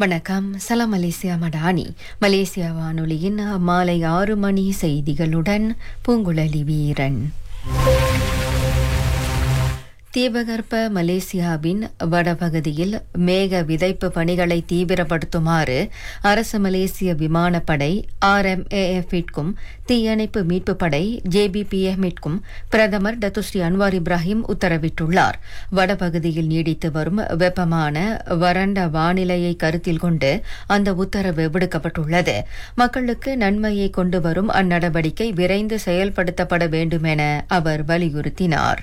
வணக்கம். சலாம் Malaysia Madani. Malaysia வானொலியின் மாலை 6 மணி செய்திகளுடன் பூங்குழலி வீரன். தீபகற்ப மலேசியாவின் வடபகுதியில் மேக விதைப்பு பணிகளை தீவிரப்படுத்துமாறு அரசு மலேசிய விமானப்படை RMAF-க்கும் தீயணைப்பு மீட்புப் படை JBPM-க்கும் பிரதமர் டத்துஸ்ரீ அன்வார் இப்ராஹிம் உத்தரவிட்டுள்ளார். வடபகுதியில் நீடித்து வரும் வெப்பமான வறண்ட வானிலையை கருத்தில் கொண்டு அந்த உத்தரவு விடுக்கப்பட்டுள்ளது. மக்களுக்கு நன்மையை கொண்டு வரும் அந்நடவடிக்கை விரைந்து செயல்படுத்தப்பட வேண்டும் என அவர் வலியுறுத்தினார்.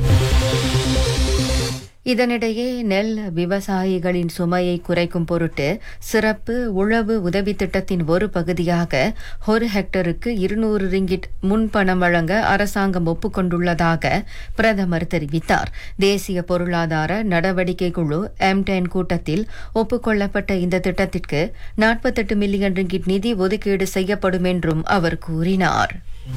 இதனிடையே நெல் விவசாயிகளின் சுமையை குறைக்கும் பொருட்டு சிறப்பு உழவு உதவி திட்டத்தின் ஒரு பகுதியாக 1 ஹெக்டருக்கு 200 ரிங்கிட் முன்பணம் வழங்க அரசாங்கம் ஒப்புக்கொண்டுள்ளதாக பிரதமர் தெரிவித்தார். தேசிய பொருளாதார நடவடிக்கை குழு M10 கூட்டத்தில் ஒப்புக்கொள்ளப்பட்ட இந்த திட்டத்திற்கு 48 மில்லியன் ரிங்கிட் நிதி ஒதுக்கீடு செய்யப்படும் என்றும் அவர் கூறினார்.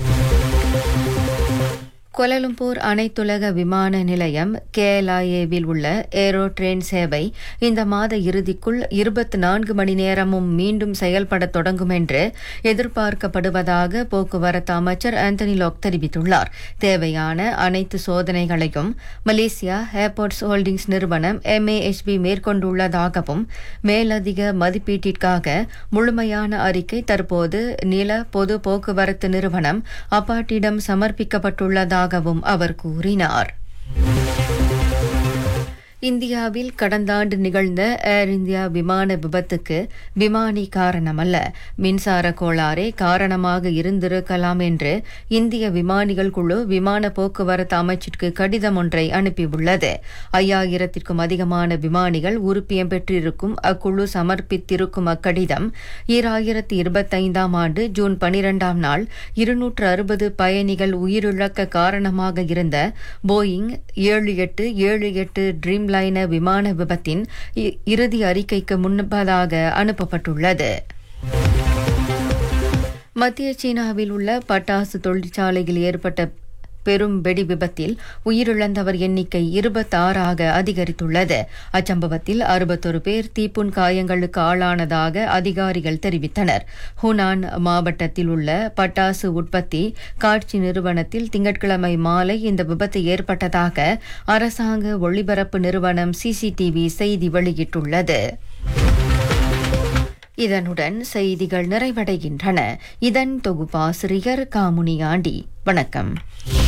கோலாலம்பூர் அனைத்துலக விமான நிலையம் KLIA-வில் உள்ள ஏரோ ட்ரெயின் சேவை இந்த மாத இறுதிக்குள் 24 மணி நேரமும் மீண்டும் செயல்பட தொடங்கும் என்று எதிர்பார்க்கப்படுவதாக போக்குவரத்து அமைச்சர் ஆந்தனி லாக் தெரிவித்துள்ளார். தேவையான அனைத்து சோதனைகளையும் மலேசியா ஏர்போர்ட்ஸ் ஹோல்டிங்ஸ் நிறுவனம் MAHB மேற்கொண்டுள்ளதாகவும் மேலதிக மதிப்பீட்டிற்காக முழுமையான அறிக்கை தற்போது நில பொது போக்குவரத்து நிறுவனம் அப்பாட்டிடம் சமர்ப்பிக்கப்பட்டுள்ளதாக அவர் கூறினார். இந்தியாவில் கடந்த ஆண்டு நிகழ்ந்த ஏர் இந்தியா விமான விபத்துக்கு விமானி காரணமல்ல, மின்சார கோளாறே காரணமாக இருந்திருக்கலாம் என்று இந்திய விமானிகள் குழு விமான போக்குவரத்து அமைச்சிற்கு கடிதம் ஒன்றை அனுப்பியுள்ளது. 5000க்கும் அதிகமான விமானிகள் உறுப்பியம் பெற்றிருக்கும் அக்குழு சமர்ப்பித்திருக்கும் அக்கடிதம் 2025ஆம் ஆண்டு ஜூன் 12ஆம் நாள் 260 பயணிகள் உயிரிழக்க காரணமாக இருந்த போயிங் 7878 ட்ரீம் லைனர் விமான விபத்தின் இறுதி அறிக்கைக்கு முன்பதாக அனுப்பப்பட்டுள்ளது. மத்திய சீனாவில் உள்ள பட்டாசு தொழிற்சாலையில் ஏற்பட்ட பெரும் வெடி விபத்தில் உயிரிழந்தவர் எண்ணிக்கை 26ஆக அதிகரித்துள்ளது. அச்சம்பவத்தில் 61 பேர் தீப்புண் காயங்களுக்கு ஆளானதாக அதிகாரிகள் தெரிவித்தனர். ஹுனான் மாவட்டத்தில் உள்ள பட்டாசு உற்பத்தி காட்சி நிறுவனத்தில் திங்கட்கிழமை மாலை இந்த விபத்து ஏற்பட்டதாக அரசாங்க ஒளிபரப்பு நிறுவனம் CCTV செய்தி வெளியிட்டுள்ளது. இதனுடன் செய்திகள் நிறைவடைகின்றன. இதன் தொகுப்பாசிரியர் காமுனியாண்டி. வணக்கம்.